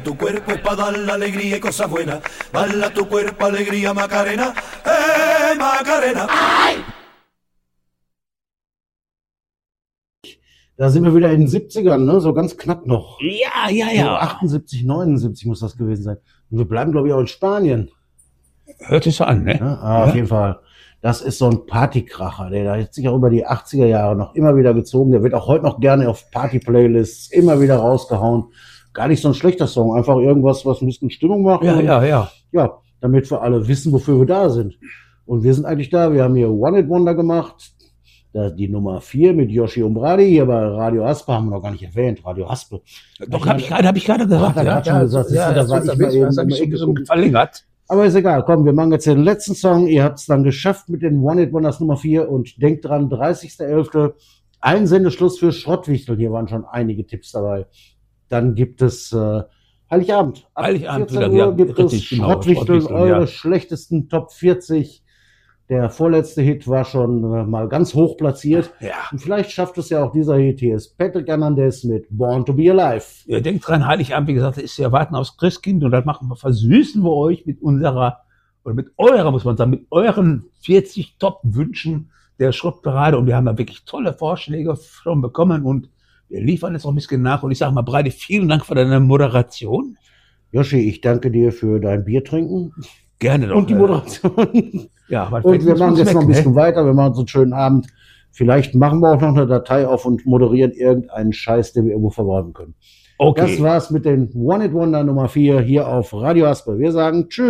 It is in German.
Tu cuerpo es para dar la alegría y cosas buenas. Bala tu cuerpo, alegría, Macarena. Macarena. Da sind wir wieder in den 70ern, ne? So ganz knapp noch. Ja. So 78, 79 muss das gewesen sein. Und wir bleiben, glaube ich, auch in Spanien. Hört sich so an, ne? Ja, auf jeden Fall. Das ist so ein Partykracher, der hat sich auch über die 80er Jahre noch immer wieder gezogen. Der wird auch heute noch gerne auf Party-Playlists immer wieder rausgehauen. Gar nicht so ein schlechter Song, einfach irgendwas, was ein bisschen Stimmung macht. Ja. Ja, damit wir alle wissen, wofür wir da sind. Und wir sind eigentlich da. Wir haben hier One Hit Wonder gemacht. Die Nummer 4 mit Yoshi Umbradi. Hier bei Radio Aspe haben wir noch gar nicht erwähnt. Radio Aspe. Doch, hab ich gerade gesagt. Hat er gerade schon gesagt. Da war ich mal eben verlängert. Aber ist egal. Komm, wir machen jetzt den letzten Song. Ihr habt es dann geschafft mit den One Hit Wonders Nummer 4. Und denkt dran, 30.11. Einsendeschluss für Schrottwichteln. Hier waren schon einige Tipps dabei. Dann gibt es Heiligabend. Ab 14 Uhr gibt es Schrottwichteln, eure schlechtesten Top 40. Der vorletzte Hit war schon mal ganz hoch platziert. Ja. Und vielleicht schafft es ja auch dieser Hit. Hier ist Patrick Hernandez mit Born to be Alive. Ja, denkt dran, Heiligabend, wie gesagt, ist ja Warten aufs Christkind. Und das versüßen wir euch mit muss man sagen, mit euren 40 Top-Wünschen der Schrottparade. Und wir haben da wirklich tolle Vorschläge schon bekommen. Und wir liefern jetzt noch ein bisschen nach. Und ich sage mal, Breite, vielen Dank für deine Moderation. Joshi, ich danke dir für dein Bier trinken. Gerne doch. Und die Moderation. Ja, und wir machen jetzt noch ein bisschen weiter. Wir machen so einen schönen Abend. Vielleicht machen wir auch noch eine Datei auf und moderieren irgendeinen Scheiß, den wir irgendwo verbraten können. Okay. Das war's mit den One Hit Wonder Nummer 4 hier auf Radio Aspe. Wir sagen Tschüss.